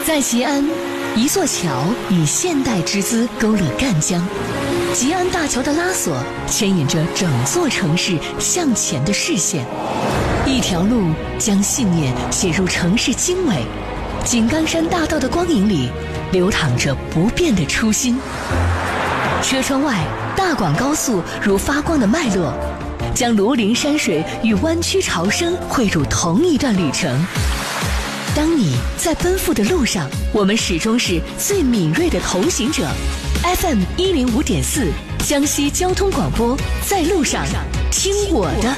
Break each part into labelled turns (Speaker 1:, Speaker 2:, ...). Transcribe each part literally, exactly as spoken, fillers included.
Speaker 1: 在吉安，一座桥以现代之姿勾勒赣江，吉安大桥的拉索牵引着整座城市向前的视线，一条路将信念写入城市经纬。井冈山大道的光影里流淌着不变的初心。车窗外，大广高速如发光的脉络，将庐陵山水与湾区潮生汇入同一段旅程。当你在奔赴的路上，我们始终是最敏锐的同行者。F M 一零五点四，江西交通广播，在路上听我的。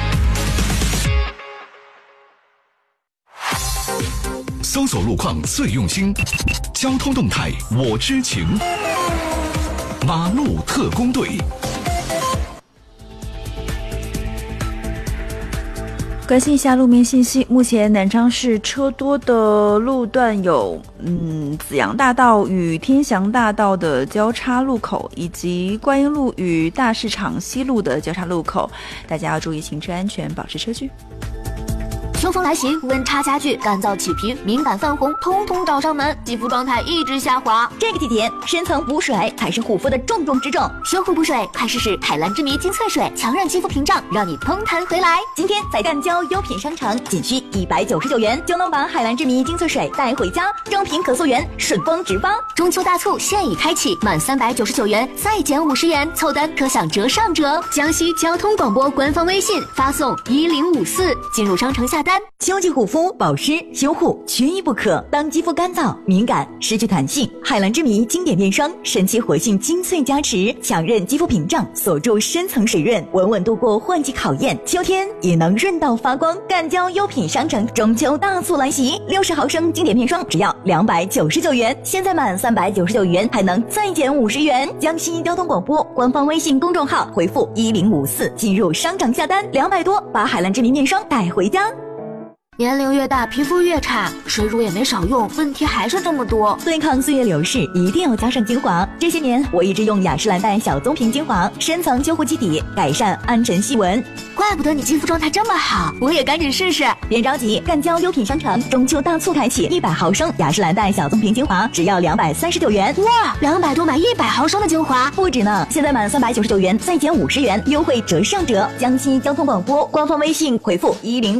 Speaker 2: 搜索路况最用心，交通动态我知情。马路特工队，
Speaker 3: 关心一下路面信息。目前南昌市车多的路段有嗯紫阳大道与天祥大道的交叉路口，以及观音路与大市场西路的交叉路口，大家要注意行车安全，保持车距。
Speaker 4: 秋风来袭，温差加剧，干燥起皮、敏感泛红，通通找上门，肌肤状态一直下滑。
Speaker 5: 这个季节，深层补水才是护肤的重中之重。
Speaker 4: 修护补水，快试试海蓝之谜精粹水，强韧肌肤屏障，让你嘭弹回来。
Speaker 5: 今天在赣郊优品商城，仅需一百九十九元就能把海蓝之谜精粹水带回家，正品可溯源，顺丰直发。
Speaker 4: 中秋大促现已开启，满三百九十九元再减五十元，凑单可享折上折。江西交通广播官方微信发送一零五四，进入商城下单。
Speaker 5: 秋季护肤保湿修护缺一不可。当肌肤干燥、敏感、失去弹性，海蓝之谜经典面霜神奇活性精粹加持，强韧肌肤屏障，锁住深层水润，稳稳度过换季考验，秋天也能润到发光。赣郊优品商城中秋大促来袭，六十毫升经典面霜只要两百九十九元，现在满三百九十九元还能再减五十元。江西交通广播官方微信公众号回复一零五四进入商城下单，两百多把海蓝之谜面霜带回家。
Speaker 4: 年龄越大，皮肤越差，水乳也没少用，问题还是这么多。
Speaker 5: 对抗岁月流逝，一定要加上精华。这些年，我一直用雅诗兰黛小棕瓶精华，深层修护基底，改善暗沉细纹。
Speaker 4: 怪不得你肌肤状态这么好，我也赶紧试试。
Speaker 5: 别着急，赣郊优品商城中秋大促开启，一百毫升雅诗兰黛小棕瓶精华只要两百三十九元。
Speaker 4: 哇，两百多买一百毫升的精华，
Speaker 5: 不止呢！现在满三百九十九元再减五十元，优惠折上折。江西交通广播官方微信回复一零。